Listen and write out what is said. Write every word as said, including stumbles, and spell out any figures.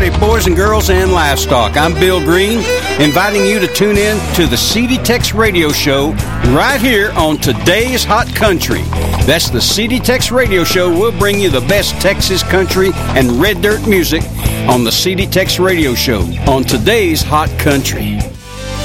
Howdy, boys and girls and livestock. I'm Bill Green, inviting you to tune in to the C D Tex Radio Show right here on Today's Hot Country. That's the C D Tex Radio Show. We'll bring you the best Texas country and red dirt music on the C D Tex Radio Show on Today's Hot Country.